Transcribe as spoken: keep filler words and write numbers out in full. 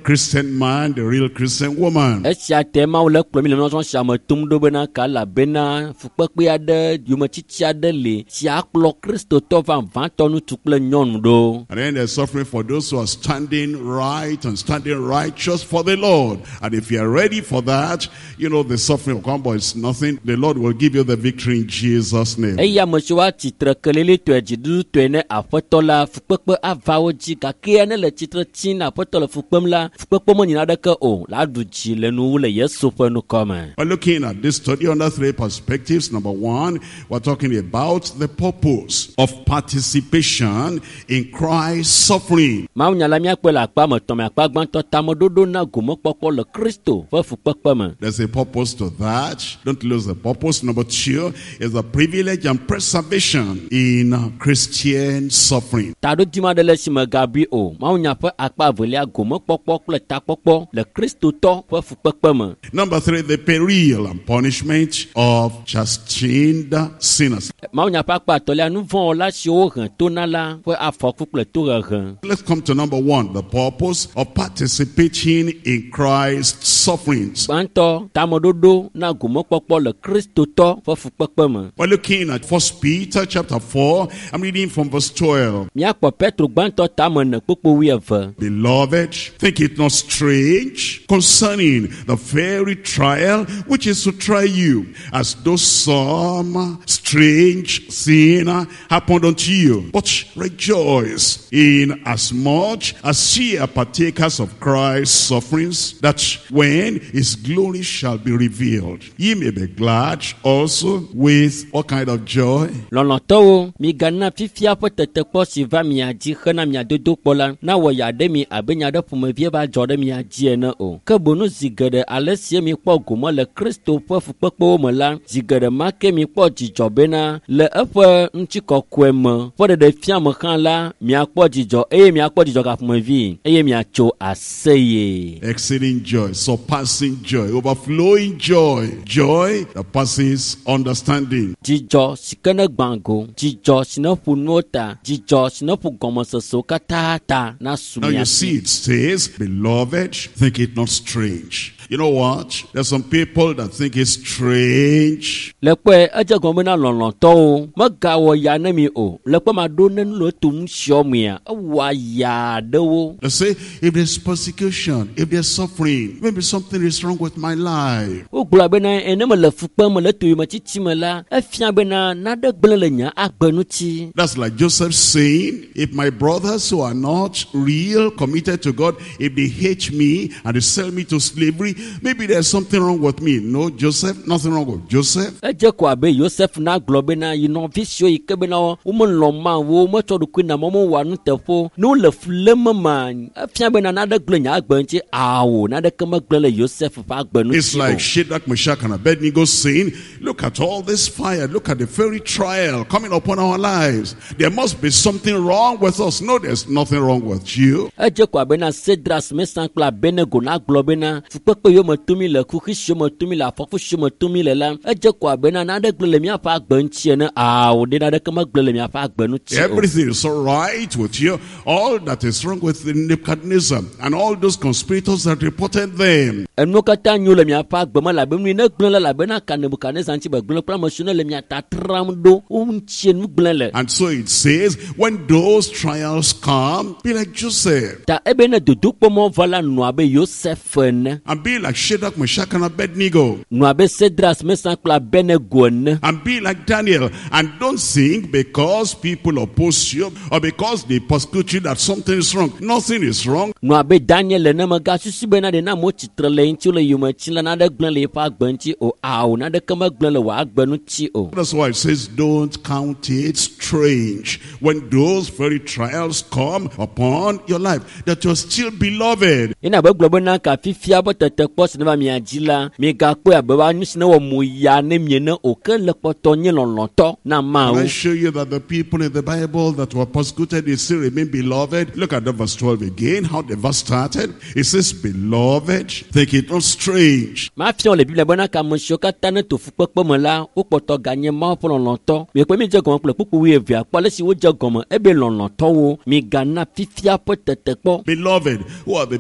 Christian man, the real Christian woman. Esia tema ule kplɔmi le nɔsɔn sia me tum do bena kala bena fukpekpe aɖe yometsitsi aɖe le si akplɔ kristotɔ va vãtɔ nutu kple nyɔnu do. And then there's suffering for those who are standing right and standing righteous for the Lord. And if you are ready for that, you know the suffering will come, but it's nothing. The Lord will give you the victory in Jesus' name. Eya mesiwa tsitre kelele tɔe dziɖuɖu tɔe ne aƒetɔ la fukpekpe avawo dzi gake ne le tsitre tsi na aƒetɔ le fukpem la fukpekpe menyina ɖeke o la ɖu dzi le nuwu le Yesu ƒe nukɔme. We're looking at this study under three perspectives. Number one, we're talking about the purpose of participation in Christ's suffering. Mawu nya la miakpɔ le akpa me tɔme akpa gbãtɔ tameɖoɖo na gomekpɔkpɔ le Kristo ƒe fukpekpe me. There's a purpose to that. Don't lose the purpose. Number two is the privilege and preservation in Christian suffering. Taɖo dima ɖe le si me gabi o. Mawu nya ƒe akpa evelia gomekpɔkpɔ kple takpɔkpɔ le Kristotɔ ƒe fukpekpe me. Number three, the peril and punishment of chastened sinners. Mawu nya ƒe akpa atɔlia nu vɔ la siwo hẽ to na la ƒe afɔku kple tohehe. Let's come to number one, the purpose of participating in Christ's sufferings. Gbãtɔ tameɖoɖo na gomekpɔkpɔ le Kristotɔ ƒe fukpekpe me. We're looking at First Peter chapter four. I'm reading from verse twelve. Miakpɔ Petro gbãtɔ tame ne kpokpo wi eve. Beloved, think it not strange concerning the very trial which is to try you, as though some strange thing happened unto you. But rejoice in as much as ye are partakers of Christ's sufferings, that when his glory shall be revealed, ye may be glad also with what kind of joy? Lɔlɔ̃tɔwo, migana fifia ƒe tetekpɔ si va mia dzi hena mia dodo kpɔ la, na wɔ ya ɖe mi abe nya ɖe ƒomevie va dzɔ ɖe mia dzi ene o. Ke bonu zi geɖe ale sie mi kpɔ gome le Kristo ƒe fukpekpewo me la, zi geɖe ma ke mi kpɔ dzidzɔ bena le eƒe ŋutikɔkɔe me ƒe ɖeɖefia me hã la, miakpɔ dzidzɔ eye miakpɔ dzidzɔ gaƒomevi eye miatso aseye. Exceeding joy, surpassing joy, overflowing joy, joy that passes understanding. Dzidzɔ si ke ne gbã go, dzidzɔ si ne ƒo nuwo ta, dzidzɔ si ne ƒo gɔmesesewo katã ta na su Now mia you si. see it says, beloved, think it not strange. You know what? There's some people that think it's strange. Le kpe edze gɔme na lɔlɔ̃tɔwo megawɔ ya ne mi o. Le kpe ma ɖo ne nu le to ŋu siɔ mia ewɔ ya ɖewo. They say, if there's persecution, if there's suffering, maybe something is wrong with my life. Wogblɔ bena ene me le fukpe me le to yi me tsitsi me la efia bena naɖe gblẽ le nye agbe ŋuti. That's like Joseph saying, if my brothers who are not real, committed to God, if they hate me and they sell me to slavery, maybe there's something wrong with me. No, Joseph, nothing wrong with Joseph. Edze ko abe Yosef na gblɔ bena yi nɔvi siwo yi ke bena womelɔ ma wo metsɔ ɖokui na mɔmewɔa nuteƒo ne wole fle me ma efia bena naɖe gblẽ nye agbe ŋuti awo naɖeke megblẽ le Yosef ƒe agbe It's ŋuti like o. Shadrach, Meshach, and Abednego saying, look at all this fire, look at the very trial coming upon our lives. There must be something wrong with us. No, there's nothing wrong with you. Edze ko abena Sedras, Mesan kple Abednego na gblɔ bena fukpekpe yiwo me tumi le kuxi siwo me tumi le afɔku siwo me tumi le la edze ko abena naɖe gblẽ le míaƒe agbe ŋuti ene awo ɖe naɖeke megblẽ le míaƒe agbe ŋuti o. Everything is all right with you. All that is wrong with Nebuchadnezzar and all those conspirators that reported them. Enuwo katã nyo le míaƒe agbe me labe nu yi ne gblẽ le labena ka Nebukadnezar ŋuti be gblẽ kple ame siwo ne le mia tatram ɖo wo ŋutie nu gblẽ le. And so it says, when those trials come, be like Joseph. Ta ebe ne dodokpɔmɔ va la nɔ abe Yosef ene. And be like Shadrach, Meshach, and Abednego. Nɔ abe Sedras, Mesan kple Abednego ene. And be like Daniel. And don't think because people oppose you or because they persecute you that something is wrong. Nothing is wrong. Nɔ abe Daniel ene megasusu bena ɖe na mo tsitre le ŋuti le yome tsi le naɖe gblẽ le eƒe agbe ŋuti o awo naɖeke megblẽ le wò agbe ŋuti o. That's why it says, don't count it strange when those very trials come upon your life, that you're still beloved. Ina be gblɔ bena ka fifia be tetekpɔ si ne va mia dzi la migakpɔe abe va nu si ne wɔ mo ya ne mie ne o ke le kpɔtɔ nye lɔlɔ̃tɔ na And mawo. I show you that the people in the Bible that were persecuted, they still remain beloved. Look at the verse twelve again, how the verse started. It says, beloved, think it not strange. Mafia le Biblia bena ka ame siwo katã ne to fukpekpe me la wo kpɔtɔ ganye mawo ƒe lɔlɔ̃tɔ. Miekpe mi dze gɔme kple kpukpu wi evea kpɔ ale si wodze gɔme ebe lɔlɔ̃tɔwo migana fifia ƒe tetekpɔ. Beloved, who are the